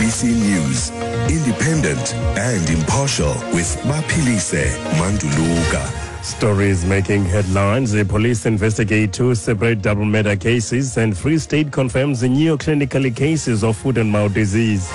SABC News, independent and impartial with Mapilise Manduluka. Stories making headlines. The police investigate 2 separate double murder cases, and Free State confirms the new clinical cases of foot and mouth disease.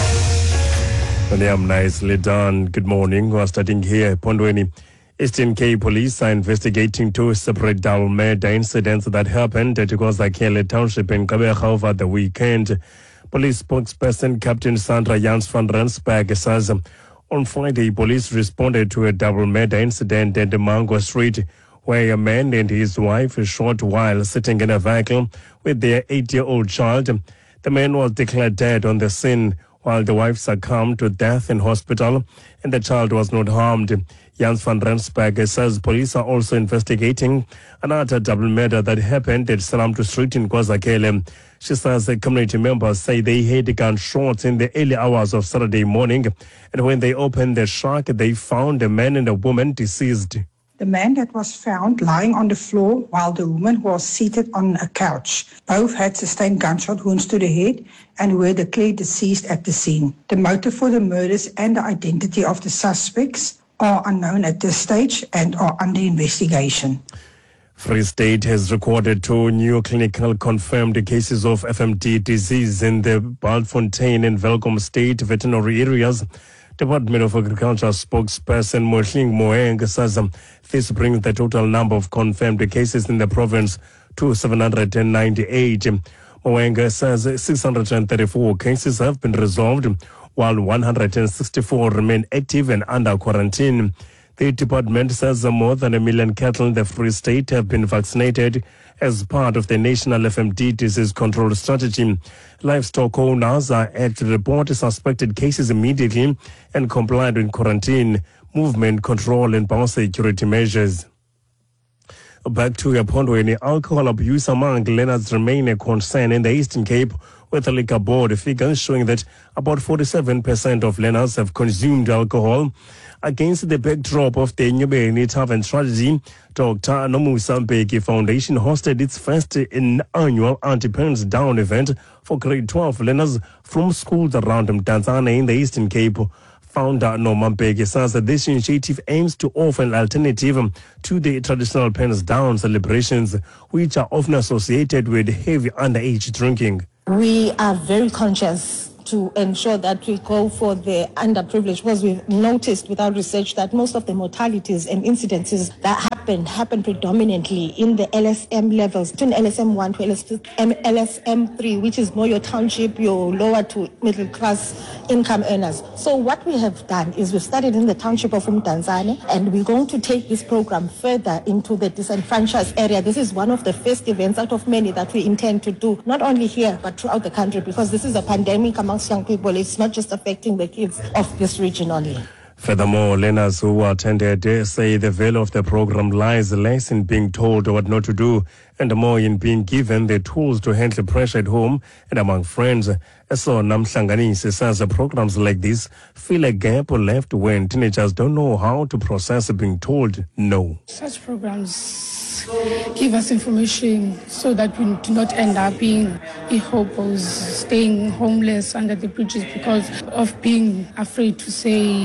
I'm nicely done. Good morning. We're starting here. Pondweni. Eastern Cape Police are investigating 2 separate double murder incidents that happened at Kwazakele Township in Gqeberha over the weekend. Police spokesperson Captain Sandra Jans van Rensberg says on Friday, police responded to a double murder incident at Mango Street, where a man and his wife were shot while sitting in a vehicle with their 8-year-old child. The man was declared dead on the scene, while the wife succumbed to death in hospital and the child was not harmed. Jans van Rensberg says police are also investigating another double murder that happened at Salamto Street in Kwazakele. She says the community members say they heard gunshots in the early hours of Saturday morning, and when they opened the shack, they found a man and a woman deceased. The man that was found lying on the floor while the woman was seated on a couch. Both had sustained gunshot wounds to the head and were declared deceased at the scene. The motive for the murders and the identity of the suspects are unknown at this stage and are under investigation. Free State has recorded 2 new clinical confirmed cases of FMD disease in the Bultfontein and Welkom State veterinary areas. Department of Agriculture spokesperson Moshling Moeng says this brings the total number of confirmed cases in the province to 798. Moeng says 634 cases have been resolved, while 164 remain active and under quarantine. The department says more than 1 million cattle in the Free State have been vaccinated as part of the National FMD Disease Control Strategy. Livestock owners are asked to report suspected cases immediately and comply with quarantine, movement control and biosecurity measures. Back to Pondweni, alcohol abuse among learners remain a concern in the Eastern Cape, with the liquor board figures showing that about 47% of learners have consumed alcohol. Against the backdrop of the Nyobeni Tavern tragedy, Dr. Nomusa Mbeki Foundation hosted its first annual Anti-Parents Down event for grade 12 learners from schools around Tanzania in the Eastern Cape. Founder Noma Mbeki says that this initiative aims to offer an alternative to the traditional Parents Down celebrations, which are often associated with heavy underage drinking. We are very conscious to ensure that we go for the underprivileged, because we've noticed with our research that most of the mortalities and incidences that happen predominantly in the LSM levels, between LSM1 to LSM3, which is more your township, your lower to middle class income earners. So what we have done is we've started in the township of Tanzania, and we're going to take this program further into the disenfranchised area. This is one of the first events out of many that we intend to do, not only here, but throughout the country, because this is a pandemic amongst young people. It's not just affecting the kids of this region only. Furthermore, learners who attended say the value of the program lies less in being told what not to do and more in being given the tools to handle pressure at home and among friends. So Namhlanganisi says programs like this fill a gap left when teenagers don't know how to process being told no. Such programs give us information so that we do not end up being hobos, staying homeless under the bridges because of being afraid to say,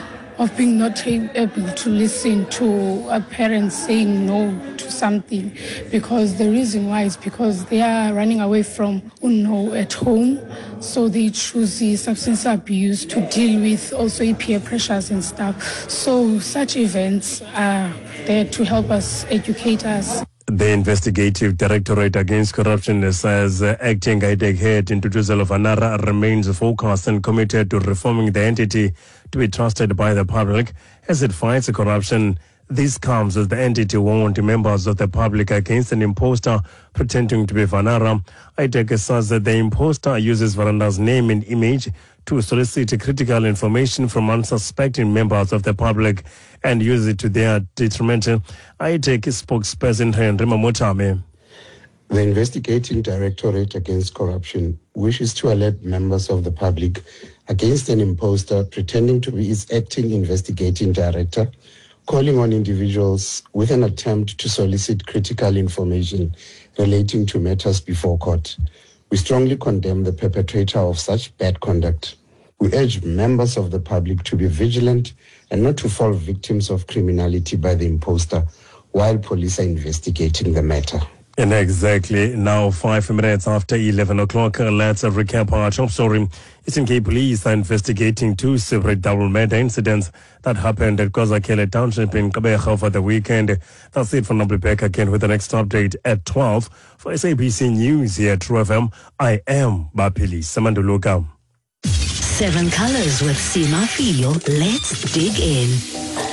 of being not able to listen to a parent saying no to something, because the reason why is because they are running away from no at home, so they choose the substance abuse to deal with also peer pressures and stuff. So such events are there to help us, educate us. The Investigative Directorate Against Corruption says acting IDEC head Ntutuzelo Vanara remains focused and committed to reforming the entity to be trusted by the public as it fights corruption. This comes as the entity warned members of the public against an imposter pretending to be Vanara. IDEC says that the imposter uses Vanara's name and image to solicit critical information from unsuspecting members of the public and use it to their detriment. IDEC spokesperson Henry Mamotame. The Investigating Directorate Against Corruption wishes to alert members of the public against an imposter pretending to be its acting investigating director, calling on individuals with an attempt to solicit critical information relating to matters before court. We strongly condemn the perpetrator of such bad conduct. We urge members of the public to be vigilant and not to fall victims of criminality by the imposter while police are investigating the matter. And exactly now 5 minutes after 11 o'clock, let's recap our top story. Eastern Cape Police are investigating 2 separate double murder incidents that happened at Kozakele Township in Kabeja over the weekend. That's it from Nobly back again with the next update at 12. For SABC News here at True FM, I am Bapili Samanduluka. 7 Colors with Sima Fio. Let's dig in.